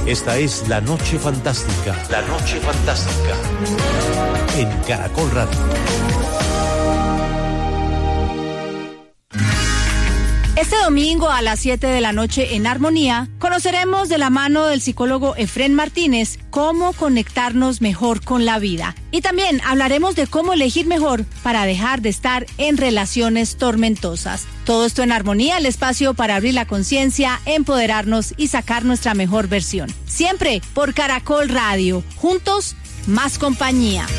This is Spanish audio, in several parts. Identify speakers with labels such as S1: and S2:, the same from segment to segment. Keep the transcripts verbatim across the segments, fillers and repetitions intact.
S1: Esta es La Noche Fantástica. La Noche Fantástica. En Caracol Radio.
S2: Este domingo a las siete de la noche en Armonía, conoceremos de la mano del psicólogo Efrén Martínez cómo conectarnos mejor con la vida. Y también hablaremos de cómo elegir mejor para dejar de estar en relaciones tormentosas. Todo esto en Armonía, el espacio para abrir la conciencia, empoderarnos y sacar nuestra mejor versión. Siempre por Caracol Radio. Juntos, más compañía.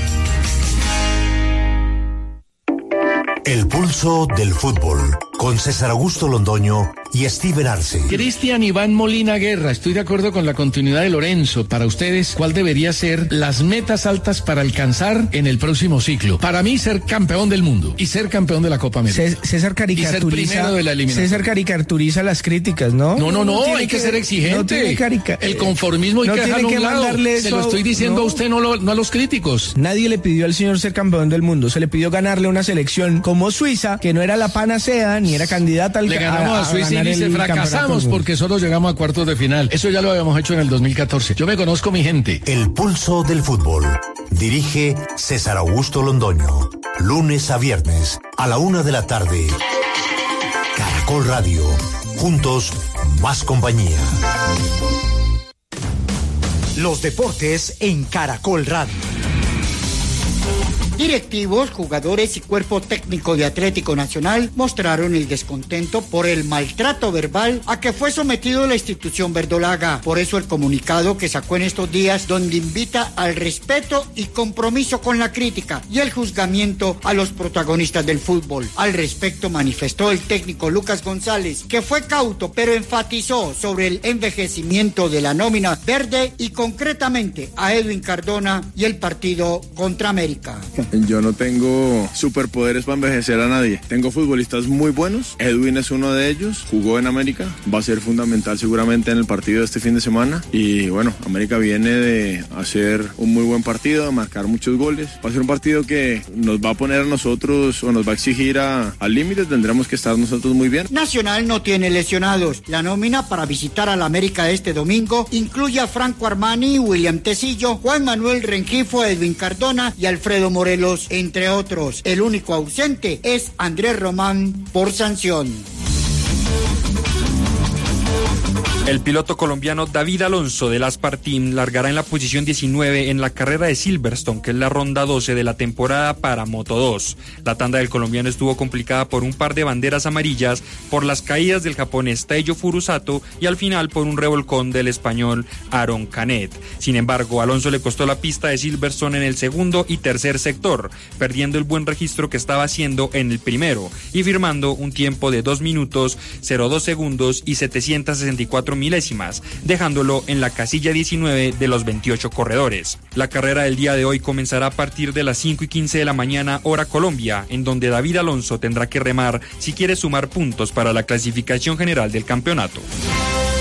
S1: El pulso del fútbol, con César Augusto Londoño y Steven Arce.
S3: Cristian Iván Molina Guerra, estoy de acuerdo con la continuidad de Lorenzo. Para ustedes, ¿cuál debería ser las metas altas para alcanzar en el próximo ciclo? Para mí, ser campeón del mundo y ser campeón de la Copa América.
S4: César caricaturiza,
S3: de la
S4: César caricaturiza las críticas, ¿no?
S3: No, no, no,
S4: no
S3: hay que, que ser exigente.
S4: No tiene carica-
S3: el conformismo hay
S4: no
S3: que
S4: tiene
S3: dejarlo
S4: que
S3: a un lado.
S4: mandarle
S3: Se lo
S4: eso,
S3: estoy diciendo
S4: no.
S3: a usted, no, lo, no a los críticos.
S4: Nadie le pidió al señor ser campeón del mundo, se le pidió ganarle una selección como Suiza, que no era la panacea, ni era candidata al
S3: Le ganamos a, a Suiza y dice, fracasamos porque solo llegamos a cuartos de final. Eso ya lo habíamos hecho en el dos mil catorce. Yo me conozco, mi gente.
S1: El pulso del fútbol. Dirige César Augusto Londoño. Lunes a viernes, a la una de la tarde. Caracol Radio. Juntos, más compañía. Los deportes en Caracol Radio.
S5: Directivos, jugadores y cuerpo técnico de Atlético Nacional mostraron el descontento por el maltrato verbal a que fue sometido la institución verdolaga. Por eso el comunicado que sacó en estos días, donde invita al respeto y compromiso con la crítica y el juzgamiento a los protagonistas del fútbol. Al respecto manifestó el técnico Lucas González, que fue cauto pero enfatizó sobre el envejecimiento de la nómina verde y concretamente a Edwin Cardona y el partido contra América.
S6: Yo no tengo superpoderes para envejecer a nadie. Tengo futbolistas muy buenos. Edwin es uno de ellos. Jugó en América. Va a ser fundamental seguramente en el partido de este fin de semana. Y bueno, América viene de hacer un muy buen partido, de marcar muchos goles. Va a ser un partido que nos va a poner a nosotros o nos va a exigir a, al límite. Tendremos que estar nosotros muy bien.
S5: Nacional no tiene lesionados. La nómina para visitar a la América este domingo incluye a Franco Armani, William Tecillo, Juan Manuel Rengifo, Edwin Cardona y Alfredo Morelos, entre otros. El único ausente es Andrés Román por sanción.
S7: El piloto colombiano David Alonso del Aspar Team largará en la posición diecinueve en la carrera de Silverstone, que es la ronda doce de la temporada para Moto dos. La tanda del colombiano estuvo complicada por un par de banderas amarillas, por las caídas del japonés Taiyo Furusato y al final por un revolcón del español Aaron Canet. Sin embargo, Alonso le costó la pista de Silverstone en el segundo y tercer sector, perdiendo el buen registro que estaba haciendo en el primero y firmando un tiempo de dos minutos, cero dos segundos y setecientos sesenta y cuatro milésimas, dejándolo en la casilla diecinueve de los veintiocho corredores. La carrera del día de hoy comenzará a partir de las cinco y quince de la mañana hora Colombia, en donde David Alonso tendrá que remar si quiere sumar puntos para la clasificación general del campeonato.